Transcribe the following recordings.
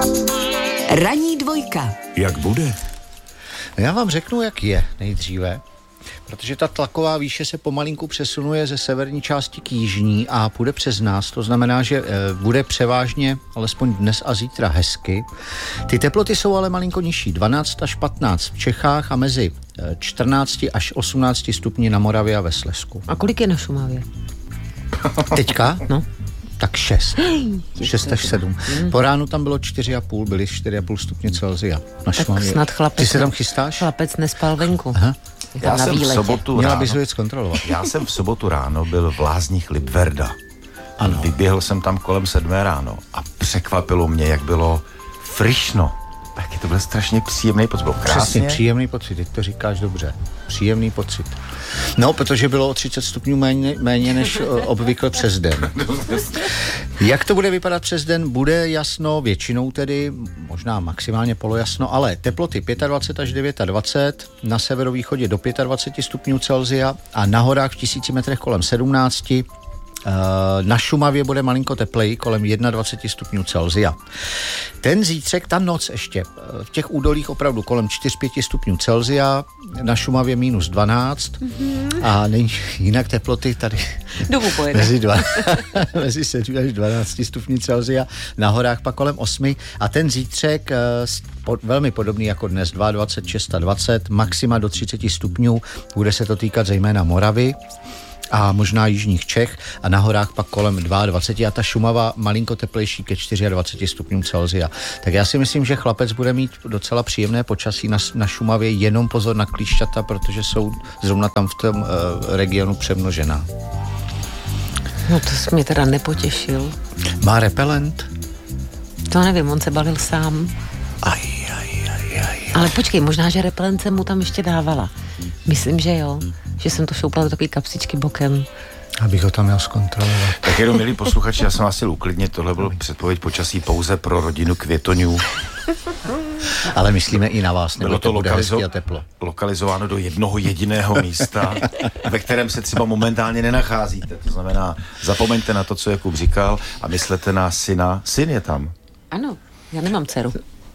Ranní dvojka. Jak bude? Já vám řeknu, jak je nejdříve, protože ta tlaková výše se pomalinku přesunuje ze severní části k jižní a půjde přes nás. To znamená, že bude převážně, alespoň dnes a zítra, hezky. Ty teploty jsou ale malinko nižší. 12 až 15 v Čechách a mezi 14 až 18 stupni na Moravě a ve Slezsku. A kolik je na Šumavě? Teďka? No. Tak 6. 6 až 7. Po ránu tam bylo 4,5, byly 4,5 stupně Celsia. Tak snad chlapec. Ty se tam chystáš? Chlapec nespal venku. Aha. Já jsem v sobotu Měla ráno, bys věc kontrolovat. já jsem v sobotu ráno byl v Lázních Libverda. Ano. Vyběhl jsem tam kolem 7 ráno a překvapilo mě, jak bylo frišno. Taky to byl strašně příjemný pocit. Bylo krásně. Přesně, příjemný pocit, teď to říkáš dobře. Příjemný pocit. No, protože bylo o 30 stupňů méně než obvykle přes den. Jak to bude vypadat přes den? Bude jasno, většinou tedy, možná maximálně polojasno, ale teploty 25 až 29, na severovýchodě do 25 stupňů Celsia a na horách v 1000 metrech kolem 17. Na Šumavě bude malinko tepleji, kolem 21 stupňů Celsia. Ten zítřek, ta noc ještě, v těch údolích opravdu kolem 4-5 stupňů Celsia, na Šumavě minus 12 a jinak teploty tady mezi 7 až 12 stupňů Celsia, na horách pak kolem 8 a ten zítřek velmi podobný jako dnes, 22, 26, maxima do 30 stupňů, bude se to týkat zejména Moravy a možná jižních Čech a na horách pak kolem 22 a ta Šumava malinko teplejší ke 24 stupňům Celsia. Tak já si myslím, že chlapec bude mít docela příjemné počasí na Šumavě, jenom pozor na klíšťata, protože jsou zrovna tam v tom regionu přemnožená. No to jsi mě teda nepotěšil. Má repelent? To nevím, on se balil sám. Ale počkej, možná, že repelent jsem mu tam ještě dávala. Myslím, že jo. Že jsem to šoupla do takové kapsičky bokem. Abych ho tam měl zkontrolovat. Tak jenom, milí posluchači, já jsem vás chtěl uklidnit, tohle byl předpověď počasí pouze pro rodinu Květoňů. Ale myslíme i na vás, nebo bylo to bude hezky a teplo. Lokalizováno do jednoho jediného místa, ve kterém se třeba momentálně nenacházíte. To znamená, zapomeňte na to, co Jakub říkal a myslete na syna. Syn je tam. Ano, já nemám dceru.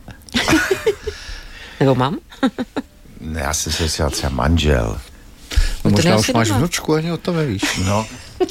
Nebo mám? Ne, já jsem si třeba manžel. No možná už máš vnučku, ani o tom nevíš. No.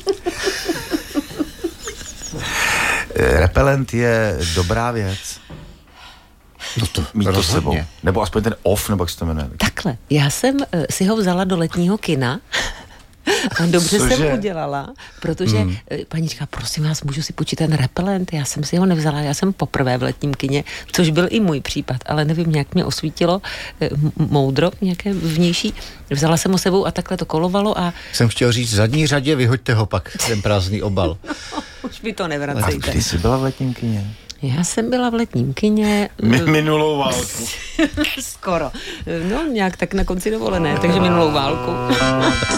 Repelent je dobrá věc. No to mít to rozhodně. sebou. Nebo aspoň ten off, nebo jak se to jmenuje. Takhle, já jsem si ho vzala do letního kina a dobře jsem udělala, protože paní říká, prosím vás, můžu si půjčit ten repelent? Já jsem si ho nevzala, já jsem poprvé v letním kině, což byl i můj případ, ale nevím, nějak mě osvítilo moudro, nějaké vnější. Vzala jsem ho sebou a takhle to kolovalo a... Jsem chtěl říct, v zadní řadě vyhoďte ho pak, ten prázdný obal. Už mi to nevracejte. A kdy jsi byla v letním kině? Já jsem byla v letním kině... Minulou válku. Skoro. No, nějak tak na konci dovolené, takže minulou válku.